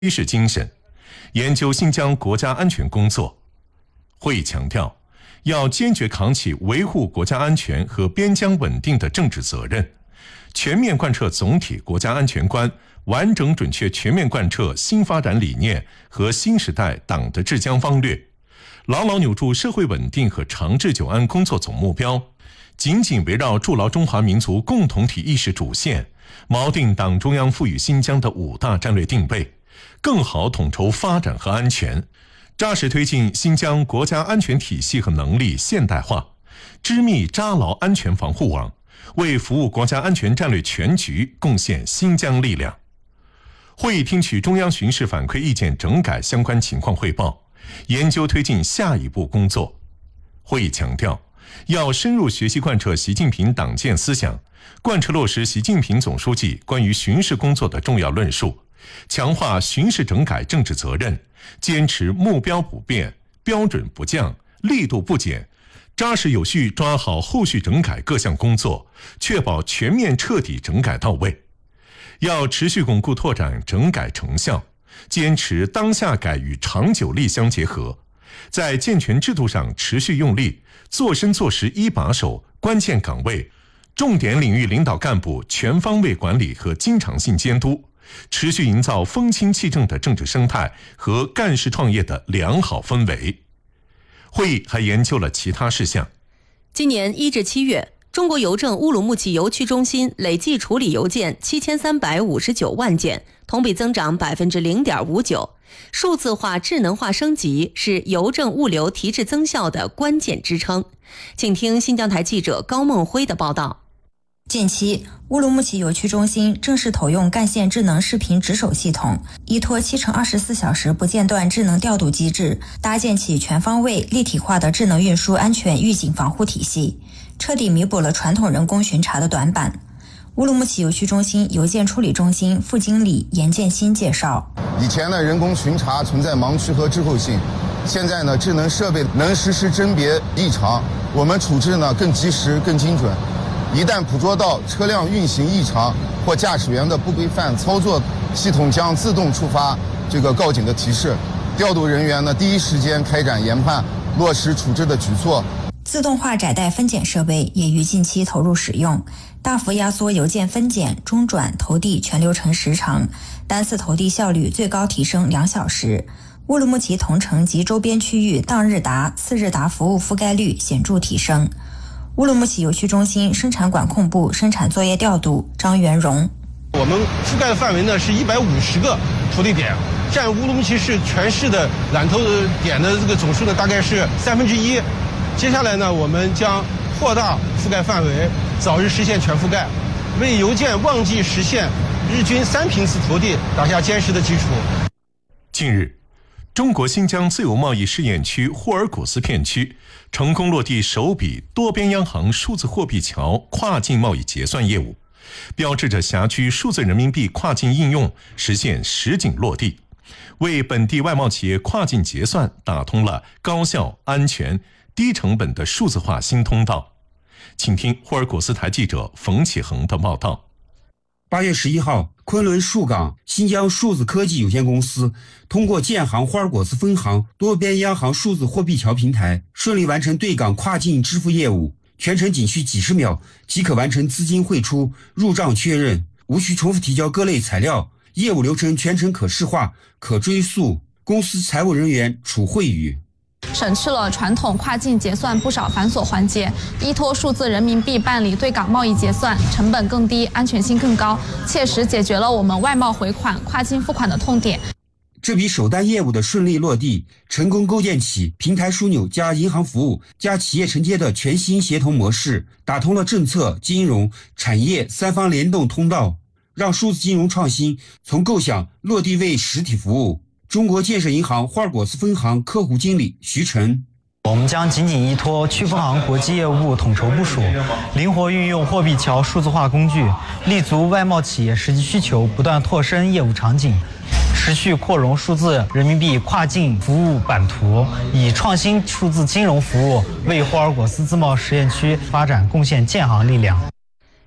趋势精神，研究新疆国家安全工作。会议强调，要坚决扛起维护国家安全和边疆稳定的政治责任，全面贯彻总体国家安全观，完整准确全面贯彻新发展理念和新时代党的治疆方略，牢牢扭住社会稳定和长治久安工作总目标，紧紧围绕筑牢中华民族共同体意识主线，锚定党中央赋予新疆的5大战略定位，更好统筹发展和安全，扎实推进新疆国家安全体系和能力现代化，织密扎牢安全防护网，为服务国家安全战略全局贡献新疆力量。会议听取中央巡视反馈意见整改相关情况汇报，研究推进下一步工作。会议强调，要深入学习贯彻习近平党建思想，贯彻落实习近平总书记关于巡视工作的重要论述，强化巡视整改政治责任，坚持目标不变、标准不降、力度不减，扎实有序抓好后续整改各项工作，确保全面彻底整改到位。要持续巩固拓展整改成效，坚持当下改与长久力相结合，在健全制度上持续用力，做深做实一把手、关键岗位、重点领域领导干部全方位管理和经常性监督，持续营造风清气正的政治生态和干事创业的良好氛围。会议还研究了其他事项。 今年1至7月，中国邮政乌鲁木齐邮区中心累计处理邮件7359万件，同比增长 0.59%。数字化、智能化升级是邮政物流提质增效的关键支撑。请听新疆台记者高梦辉的报道。 近期，乌鲁木齐邮区中心正式投用干线智能视频值守系统，依托7×24小时不间断智能调度机制，搭建起全方位立体化的智能运输安全预警防护体系，彻底弥补了传统人工巡查的短板。乌鲁木齐邮区中心邮件处理中心副经理严建新介绍， 以前呢，人工巡查存在盲区和滞后性，现在呢，智能设备能实时甄别异常，我们处置呢更及时、更精准。一旦捕捉到车辆运行异常或驾驶员的不规范操作，系统将自动触发告警的提示，调度人员呢第一时间开展研判，落实处置的举措。 自动化窄带分拣设备也于近期投入使用，大幅压缩邮件分拣、中转、投递全流程时长，单次投递效率最高提升2小时。乌鲁木齐同城及周边区域当日达、次日达服务覆盖率显著提升。乌鲁木齐邮区中心生产管控部生产作业调度张元荣， 我们覆盖的范围呢是150个投递点，占乌鲁木齐市全市的揽投点的总数呢大概是1/3。接下来呢，我们将扩大覆盖范围，早日实现全覆盖，为邮件旺季实现日均3频次投递打下坚实的基础。 近日，中国新疆自由贸易试验区霍尔果斯片区成功落地首笔多边央行数字货币桥跨境贸易结算业务，标志着辖区数字人民币跨境应用实现实景落地，为本地外贸企业跨境结算打通了高效、安全、低成本的数字化新通道。请听霍尔果斯台记者冯启恒的报道。 8月11号，昆仑数港新疆数字科技有限公司通过建行霍尔果斯分行多边央行数字货币桥平台，顺利完成对港跨境支付业务，全程仅需几十秒即可完成资金汇出、入账确认，无需重复提交各类材料，业务流程全程可视化、可追溯，公司财务人员处汇语。 省去了传统跨境结算不少繁琐环节，依托数字人民币办理对港贸易结算，成本更低，安全性更高，切实解决了我们外贸回款、跨境付款的痛点。 这笔首单业务的顺利落地，成功构建起平台枢纽加银行服务加企业承接的全新协同模式，打通了政策、金融、产业3方联动通道，让数字金融创新从构想落地为实体服务。中国建设银行霍尔果斯分行客户经理徐晨， 我们将紧紧依托区分行国际业务部统筹部署，灵活运用货币桥数字化工具，立足外贸企业实际需求，不断拓深业务场景，持续扩容数字人民币跨境服务版图，以创新数字金融服务为霍尔果斯自贸试验区发展贡献建行力量。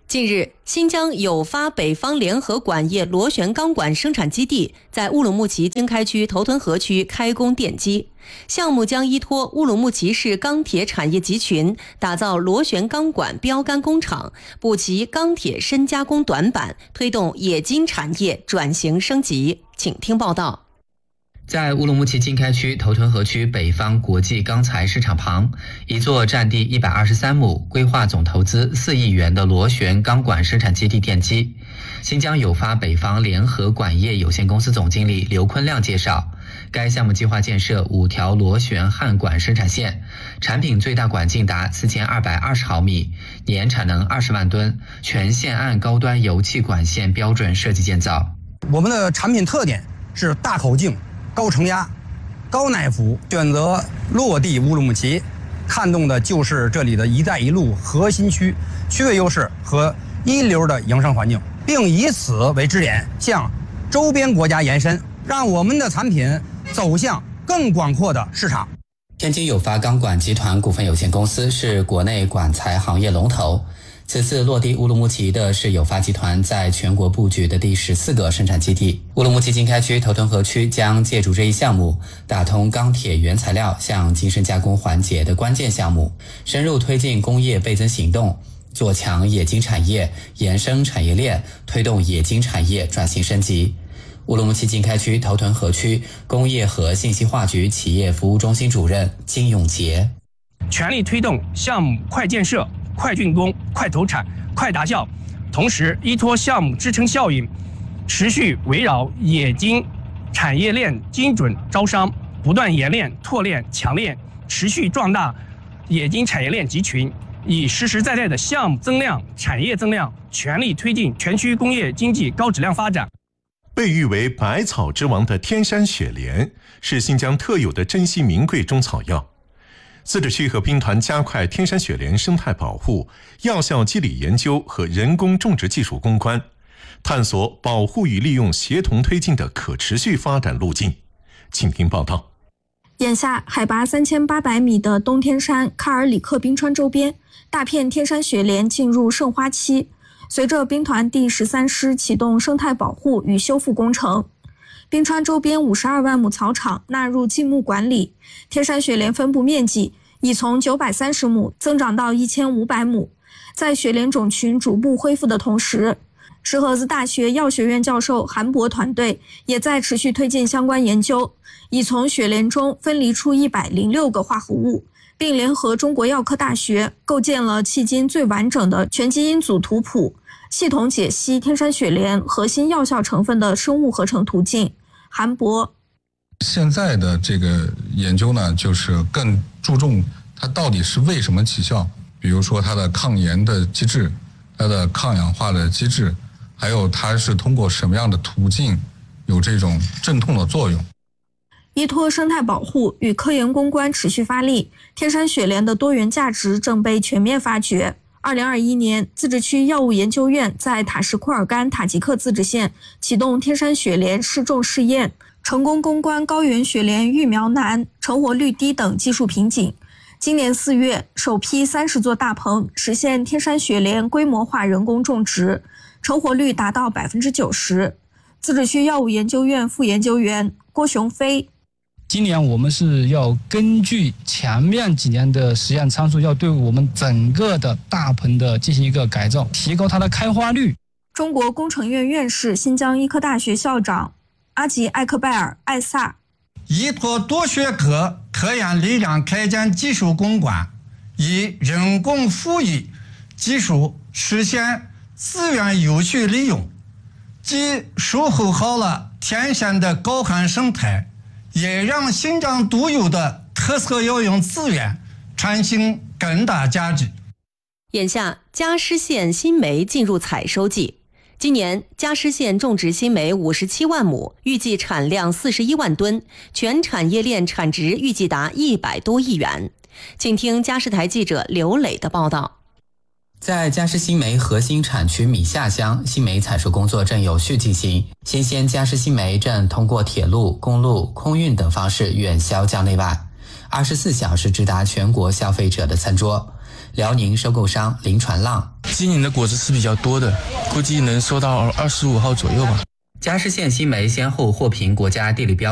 近日，新疆有发北方联合管业螺旋钢管生产基地在乌鲁木齐经开区头屯河区开工奠基。项目将依托乌鲁木齐市钢铁产业集群，打造螺旋钢管标杆工厂，补齐钢铁深加工短板，推动冶金产业转型升级。请听报道。 在乌鲁木齐经开区头屯河区北方国际钢材市场旁，一座占地123亩、规划总投资4亿元的螺旋钢管生产基地奠基。新疆有发北方联合管业有限公司总经理刘坤亮介绍，该项目计划建设5条螺旋焊管生产线，产品最大管径达4220毫米，年产能20万吨，全线按高端油气管线标准设计建造。 我们的产品特点是大口径、高承压、高耐腐，选择落地乌鲁木齐，看重的就是这里的一带一路核心区区位优势和一流的营商环境，并以此为支点向周边国家延伸，让我们的产品走向更广阔的市场。 天津有发钢管集团股份有限公司是国内管材行业龙头。此次落地乌鲁木齐的是有发集团在全国布局的第14个生产基地。乌鲁木齐经开区头屯河区将借助这一项目，打通钢铁原材料向精深加工环节的关键项目，深入推进工业倍增行动，做强冶金产业，延伸产业链，推动冶金产业转型升级。乌鲁木齐经开区头屯河区工业和信息化局企业服务中心主任金永杰： 全力推动项目快建设、快竣工、快投产、快达效，同时依托项目支撑效应，持续围绕冶金产业链精准招商，不断冶炼、拓炼、强炼，持续壮大冶金产业链集群，以实实在在的项目增量、产业增量，全力推进全区工业经济高质量发展。 被誉为百草之王的天山雪莲是新疆特有的珍稀名贵中草药。自治区和兵团加快天山雪莲生态保护、药效机理研究和人工种植技术攻关，探索保护与利用协同推进的可持续发展路径。请听报道。 眼下，海拔3800米的东天山喀尔里克冰川周边，大片天山雪莲进入盛花期。随着兵团第13师启动生态保护与修复工程，冰川周边52万亩草场纳入禁牧管理，天山雪莲分布面积已从930亩增长到1500亩。在雪莲种群逐步恢复的同时，石河子大学药学院教授韩博团队也在持续推进相关研究，已从雪莲中分离出106个化合物，并联合中国药科大学构建了迄今最完整的全基因组图谱，系统解析天山雪莲核心药效成分的生物合成途径。韩博： 现在的这个研究呢，就是更注重它到底是为什么起效，比如说它的抗炎的机制、它的抗氧化的机制，还有它是通过什么样的途径有这种镇痛的作用。 依托生态保护与科研攻关持续发力，天山雪莲的多元价值正被全面发掘。2021年，自治区药物研究院在塔什库尔干塔吉克自治县启动天山雪莲试种试验，成功攻关高原雪莲育苗难、成活率低等技术瓶颈。今年4月，首批30座大棚实现天山雪莲规模化人工种植，成活率达到90%。自治区药物研究院副研究员郭雄飞： 今年我们是要根据前面几年的实验参数，要对我们整个的大棚的进行一个改造，提高它的开花率。 中国工程院院士、新疆医科大学校长阿吉艾克拜尔艾萨： 依托多学科科研力量开展技术攻关，以人工复育技术实现资源有序利用，既守护好了天山的高寒生态，也让新疆独有的特色药用资源产生更大价值。 眼下，佳施县新梅进入采收季。今年，佳施县种植新梅57万亩，预计产量41万吨，全产业链产值预计达100多亿元。请听佳施台记者刘磊的报道。 在佳施新梅核心产区米下乡，新梅采收工作正有序进行。新鲜佳施新梅正通过铁路、公路、空运等方式远销疆内外，24小时直达全国消费者的餐桌。 辽宁收购商林传浪。 今年的果子是比较多的，估计能收到25号左右吧。 嘉释县新梅先后获评国家地理标